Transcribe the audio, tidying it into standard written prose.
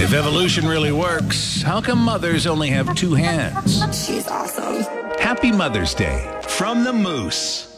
If evolution really works, how come mothers only have two hands? She's awesome. Happy Mother's Day from the Moose.